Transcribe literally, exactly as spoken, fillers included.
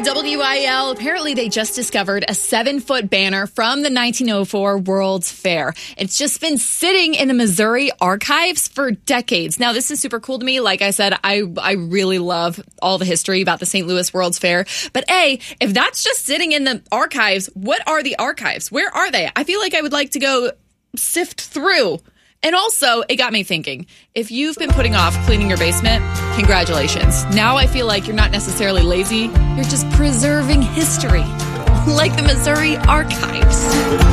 W I L. Apparently, they just discovered a seven-foot banner from the nineteen oh four World's Fair. It's just been sitting in the Missouri archives for decades. Now, this is super cool to me. Like I said, I, I really love all the history about the Saint Louis World's Fair. But A, if that's just sitting in the archives, what are the archives? Where are they? I feel like I would like to go sift through. And also, it got me thinking, if you've been putting off cleaning your basement, congratulations. Now I feel like you're not necessarily lazy, you're just preserving history, like the Missouri archives.